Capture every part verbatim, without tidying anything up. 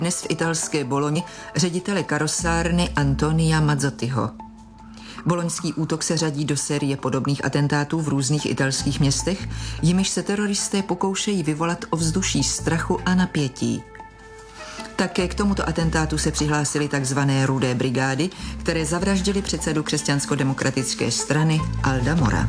dnes v italské Boloni ředitele karosárny Antonia Mazzottiho. Boloňský útok se řadí do série podobných atentátů v různých italských městech, jimiž se teroristé pokoušejí vyvolat ovzduší strachu a napětí. Také k tomuto atentátu se přihlásily takzvané Rudé brigády, které zavraždili předsedu křesťansko-demokratické strany Alda Mora.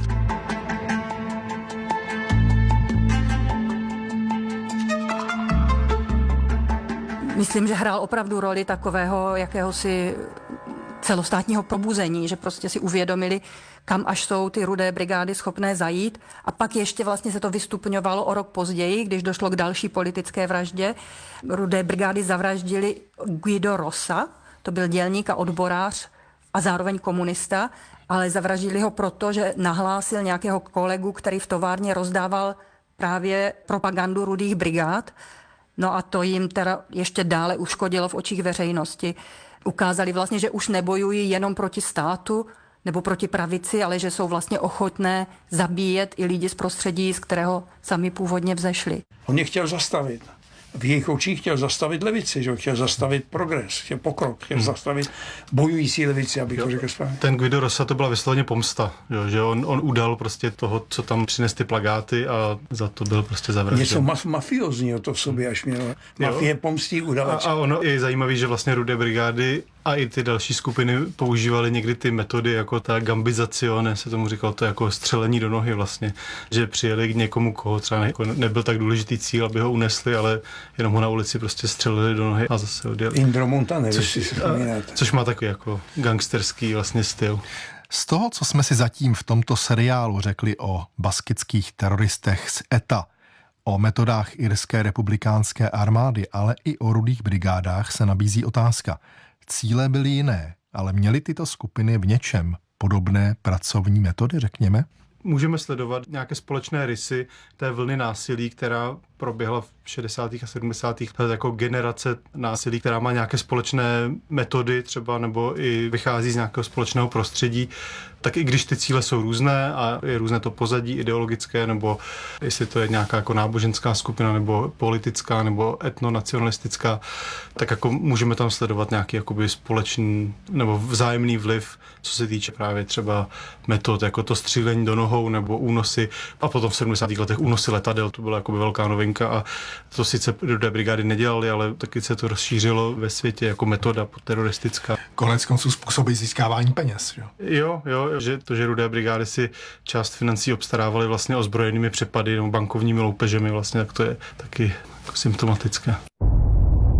Myslím, že hrál opravdu roli takového jakéhosi celostátního probuzení, že prostě si uvědomili, kam až jsou ty Rudé brigády schopné zajít. A pak ještě vlastně se to vystupňovalo o rok později, když došlo k další politické vraždě. Rudé brigády zavraždili Guido Rossa, to byl dělník a odborář a zároveň komunista, ale zavraždili ho proto, že nahlásil nějakého kolegu, který v továrně rozdával právě propagandu Rudých brigád. No a to jim teda ještě dále uškodilo v očích veřejnosti. Ukázali vlastně, že už nebojují jenom proti státu nebo proti pravici, ale že jsou vlastně ochotné zabíjet i lidi z prostředí, z kterého sami původně vzešli. On je chtěl zastavit. V jejich očích chtěl zastavit levici, že? Chtěl zastavit progres, chtěl pokrok, chtěl hmm. zastavit bojující levici, abych to řekl správně. Ten Guido Rossa to byla vysloveně pomsta, jo? Že on, on udal prostě toho, co tam přines ty plagáty a za to byl prostě zavražděn. Něco maf- mafiozního to v sobě až mělo. Mafie pomstí udavače. A, a ono je zajímavé, že vlastně Rudé brigády a i ty další skupiny používaly někdy ty metody, jako ta gambizazione, se tomu říkalo, to jako střelení do nohy vlastně, že přijeli k někomu, koho třeba jako nebyl tak důležitý cíl, aby ho unesli, ale jenom ho na ulici prostě střelili do nohy a zase odjeli. Indro Montane, což, si což má takový jako gangsterský vlastně styl. Z toho, co jsme si zatím v tomto seriálu řekli o baskických teroristech z E T A, o metodách irské republikánské armády, ale i o Rudých brigádách se nabízí otázka. Cíle byly jiné, ale měly tyto skupiny v něčem podobné pracovní metody, řekněme? Můžeme sledovat nějaké společné rysy té vlny násilí, která proběhla v šedesátých a sedmdesátých letech jako generace násilí, která má nějaké společné metody třeba nebo i vychází z nějakého společného prostředí, tak i když ty cíle jsou různé a je různé to pozadí ideologické, nebo jestli to je nějaká jako náboženská skupina nebo politická nebo etnonacionalistická, tak jako můžeme tam sledovat nějaký jakoby společný nebo vzájemný vliv, co se týče právě třeba metod, jako to střílení do nohou nebo únosy. A potom v sedmdesátých letech únosy letadel, to byla jakoby velká novinka a to sice Rudé brigády nedělali, ale taky se to rozšířilo ve světě jako metoda teroristická. Konec konců způsoby získávání peněz, jo? Jo, jo, že to, že Rudé brigády si část financí obstarávaly vlastně ozbrojenými přepady nebo bankovními loupežemi vlastně, tak to je taky jako symptomatické.